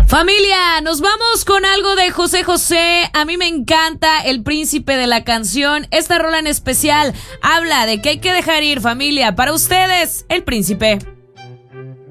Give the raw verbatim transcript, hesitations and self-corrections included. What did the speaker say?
Familia, nos vamos con algo de José José. A mí me encanta El Príncipe de la Canción. Esta rola en especial habla de que hay que dejar ir, familia. Para ustedes, El Príncipe.